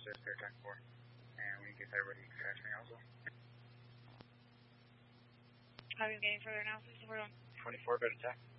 is their 10-4. And we can get that ready to catch me also. How are you getting further analysis? We're on 24, better attack.